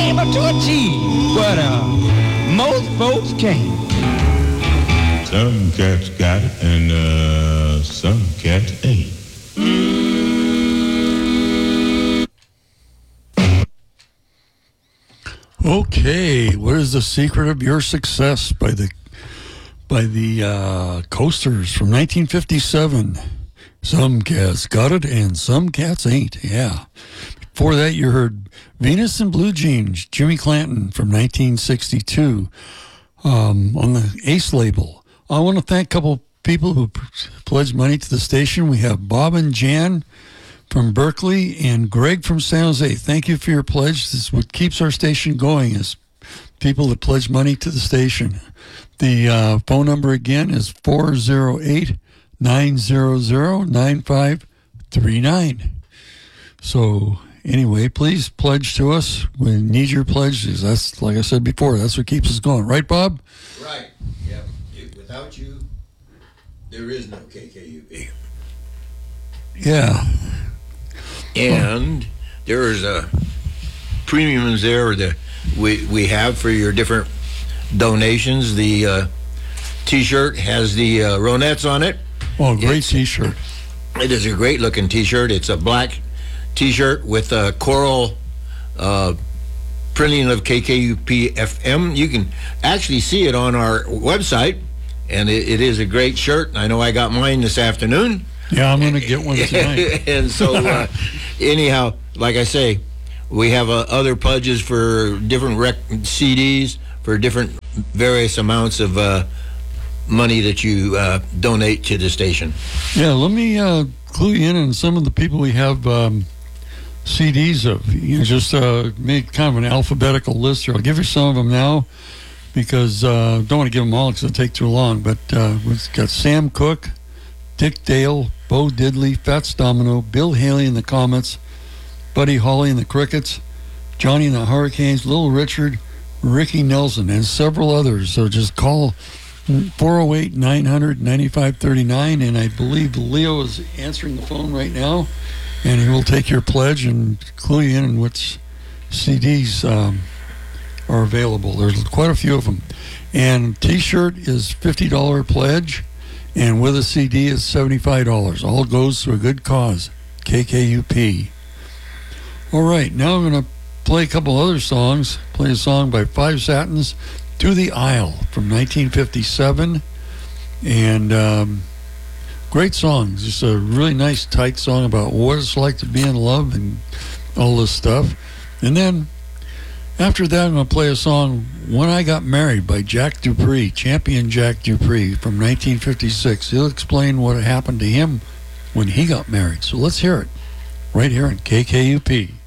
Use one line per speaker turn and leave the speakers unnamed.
able to achieve what most folks can't.
Some cats got it, and some cats ain't.
Okay, what is the secret of your success by the Coasters from 1957? Some cats got it, and some cats ain't. Yeah. Before that, you heard Venus and Blue Jeans, Jimmy Clanton from 1962 on the Ace label. I want to thank a couple people who pledged money to the station. We have Bob and Jan from Berkeley and Greg from San Jose. Thank you for your pledge. This is what keeps our station going, is people that pledge money to the station. The phone number again is 408-900-9539. So anyway, please pledge to us. We need your pledges. That's, like I said before, that's what keeps us going. Right, Bob?
Right. Yeah. Without you, there is no KKUP.
Yeah.
And there's premiums there that we have for your different donations. The T-shirt has the Ronettes on it.
Oh, great T-shirt.
It is a great looking T-shirt. It's a black T-shirt with a coral printing of KKUP FM. You can actually see it on our website, and it is a great shirt. I know I got mine this afternoon.
Yeah, I'm going to get one tonight.
And so, anyhow, like I say, we have other pledges for different CDs for different various amounts of money that you donate to the station.
Yeah, let me clue you in on some of the people we have CDs of. You know, just made kind of an alphabetical list here. I'll give you some of them now because I don't want to give them all because it'll take too long. But we've got Sam Cooke, Dick Dale, Bo Diddley, Fats Domino, Bill Haley and the Comets, Buddy Holly and the Crickets, Johnny and the Hurricanes, Little Richard, Ricky Nelson, and several others. So just call 408-900-9539, and I believe Leo is answering the phone right now, and he will take your pledge and clue you in on which CDs are available. There's quite a few of them. And T-shirt is $50 pledge, and with a CD is $75. All goes to a good cause, KKUP. All right, now I'm going to play a couple other songs. Play a song by Five Satins, To the Isle, from 1957. And great song. Just a really nice, tight song about what it's like to be in love and all this stuff. And then after that, I'm going to play a song, When I Got Married, by Jack Dupree, Champion Jack Dupree, from 1956. He'll explain what happened to him when he got married. So let's hear it right here on KKUP.